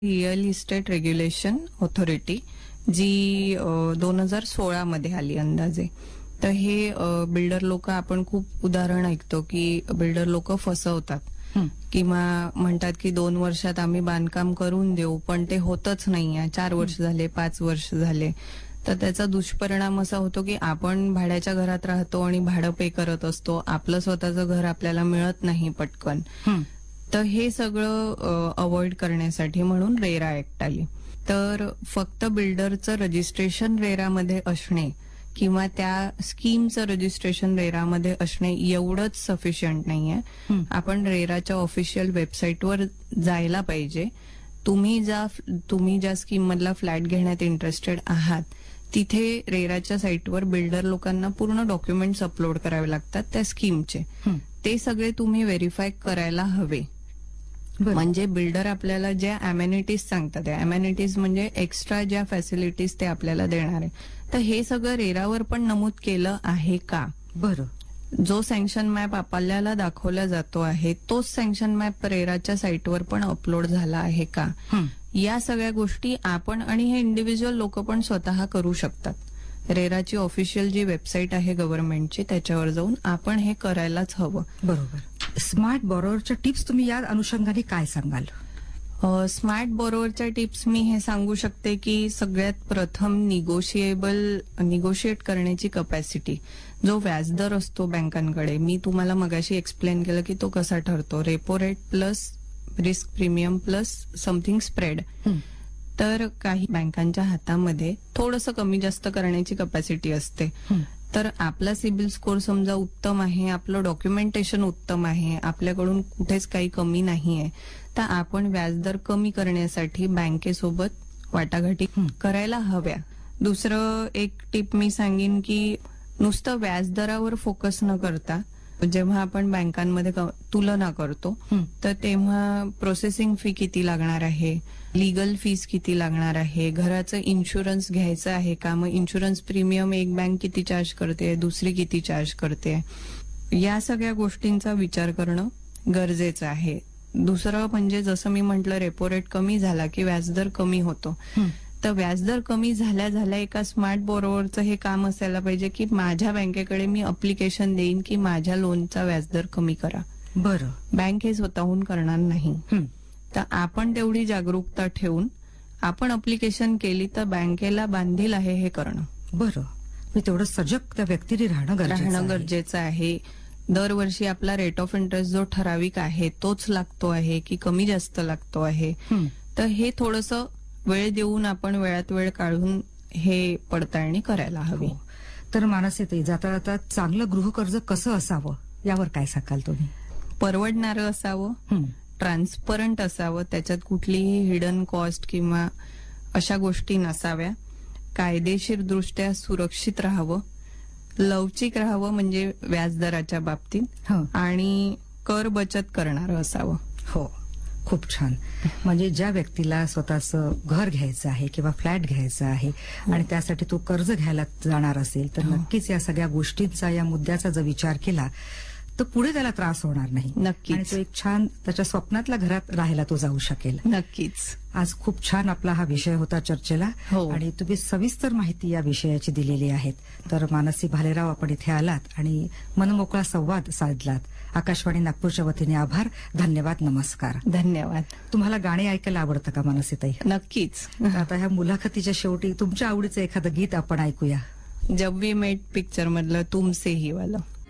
Real estate regulation authority जी 2016 मध्ये आली अंदाजे. तर हे बिल्डर लोक, आपण खूप उदाहरण ऐकतो की बिल्डर लोक फसवतात किंवा म्हणतात की 2 वर्षात आम्ही बांधकाम करून देऊ, पण ते होतच नाहीये. 4 वर्ष झाले, 5 वर्ष झाले. तर त्याचा दुष्परिणाम असा होतो की आपण भाड्याच्या घरात राहतो आणि भाडं पे करत असतो. आपलं स्वतःचं घर आपल्याला मिळत नाही पटकन. तर हे सगळं अवॉइड करण्यासाठी म्हणून रेरा ऍक्ट आली. तर फक्त बिल्डरचं रजिस्ट्रेशन रेरामध्ये असणे किंवा त्या स्कीमचं रजिस्ट्रेशन रेरामध्ये असणे एवढंच सफिशियंट नाहीये. आपण रेराच्या ऑफिशियल वेबसाईटवर जायला पाहिजे. तुम्ही ज्या स्कीम मधला फ्लॅट घेण्यात इंटरेस्टेड आहात तिथे रेराच्या साईटवर बिल्डर लोकांना पूर्ण डॉक्युमेंट्स अपलोड करावे लागतात त्या स्कीमचे. ते सगळे तुम्ही व्हेरीफाय करायला हवे. म्हणजे बिल्डर आपल्याला ज्या अमेनिटीज सांगतात, त्या अमेनिटीज म्हणजे एक्स्ट्रा ज्या फॅसिलिटीज ते आपल्याला देणार आहे, तर हे सगळं रेरावर पण नमूद केलं आहे का? बरं. जो सँक्शन मॅप आपल्याला दाखवला जातो आहे तोच सँक्शन मॅप रेराच्या साईटवर पण अपलोड झाला आहे का? या सगळ्या गोष्टी आपण आणि हे इंडिव्हिज्युअल लोक पण स्वतः करू शकतात. रेराची ऑफिशियल जी वेबसाईट आहे गव्हर्नमेंटची त्याच्यावर जाऊन आपण हे करायलाच हवं. बरोबर. स्मार्ट बॉरोवरच्या टिप्स तुम्ही या अनुषंगाने काय सांगाल? स्मार्ट बॉरोवरच्या टिप्स मी हे सांगू शकते की सगळ्यात प्रथम निगोशिएट करण्याची कपॅसिटी. जो व्याजदर असतो बँकांकडे, मी तुम्हाला मगाशी एक्सप्लेन केलं की तो कसा ठरतो, repo rate plus risk premium plus something spread. तर काही बँकांच्या हातामध्ये थोडंसं कमी जास्त करण्याची कपॅसिटी असते. तर आपला सिबिल स्कोर समजा उत्तम आहे, आपलं डॉक्युमेंटेशन उत्तम आहे, आपल्याकडून कुठेच काही कमी नाहीये, तर आपण व्याजदर कमी करण्यासाठी बँकेसोबत वाटाघाटी करायला हव्या. दुसरं एक टिप मी सांगेन की नुसतं व्याजदरावर फोकस न करता जेव्हा आपण बँकांमध्ये तुलना करतो तर तेव्हा प्रोसेसिंग फी किती लागणार आहे, लीगल फीस किती लागणार आहे, घराचं इन्शुरन्स घ्यायचं आहे का, मग इन्शुरन्स प्रीमियम एक बँक किती चार्ज करते, दुसरी किती चार्ज करते, या सगळ्या गोष्टींचा विचार करणं गरजेचं आहे. दुसरं म्हणजे जसं मी म्हटलं, रेपो रेट कमी झाला की व्याजदर कमी होतो. तर व्याजदर कमी झाल्या एका स्मार्ट बॉरोवरचं हे काम असायला पाहिजे की माझ्या बँकेकडे मी अप्लिकेशन देईन की माझ्या लोनचा व्याजदर कमी करा. बरं. बँक हे स्वतःहून करणार नाही. तर आपण तेवढी जागरूकता ठेवून आपण अप्लिकेशन केली तर बँकेला बांधील आहे हे करणं. बरं. मी तेवढं सजग त्या व्यक्तीने राहणं गरजेचं आहे. दरवर्षी आपला रेट ऑफ इंटरेस्ट जो ठराविक आहे तोच लागतो आहे की कमी जास्त लागतो आहे, तर हे थोडंसं वेळ देऊन आपण वेळात वेळ काढून हे पडताळणी करायला हवी. तर मानसी, जाता जाता चांगलं गृहकर्ज कसं असावं यावर काय सांगाल तुम्ही? परवडणारं असावं, ट्रान्सपरंट असावं, त्याच्यात कुठलीही हिडन कॉस्ट किंवा अशा गोष्टी नसाव्या, कायदेशीर दृष्ट्या सुरक्षित राहावं, लवचिक राहावं म्हणजे व्याजदराच्या बाबतीत, आणि कर बचत करणारं असावं. हो, खूप छान. म्हणजे ज्या व्यक्तीला स्वतःचं घर घ्यायचं आहे किंवा फ्लॅट घ्यायचा आहे आणि त्यासाठी तो कर्ज घ्यायला जाणार असेल तर नक्कीच या सगळ्या गोष्टींचा, या मुद्द्याचा जर विचार केला तर पुढे त्याला त्रास होणार नाही. नक्कीच. आणि तो एक छान त्याच्या स्वप्नातल्या घरात राहायला तो जाऊ शकेल. नक्कीच. आज खूप छान आपला हा विषय होता चर्चेला. आणि तुम्ही सविस्तर माहिती या विषयाची दिलेली आहेत. तर मानसी भालेराव, आपण इथे आलात आणि मनमोकळा संवाद साधलात. आकाशवाणी नागपूरच्या वतीने आभार, धन्यवाद, नमस्कार. धन्यवाद. तुम्हाला गाणी ऐकायला आवडतं का मानसीताई? नक्कीच. आता ह्या मुलाखतीच्या शेवटी तुमच्या आवडीचं एखादं गीत आपण ऐकूया. जब वी मेट पिक्चर मधलं तुमसे ही वाला.